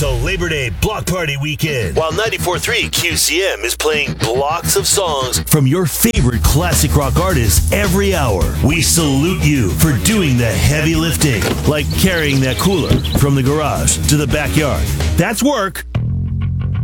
It's a Labor Day block party weekend, while 94.3 QCM is playing blocks of songs from your favorite classic rock artists every hour. We salute you for doing the heavy lifting, like carrying that cooler from the garage to the backyard. That's work.